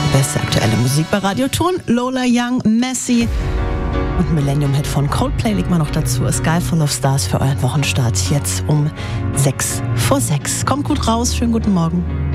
Beste aktuelle Musik bei Radio Ton. Lola Young, Messi und Millennium Hit von Coldplay liegt mal noch dazu. A Sky Full of Stars für euren Wochenstart. Jetzt um 6 vor 6. Kommt gut raus, schönen guten Morgen.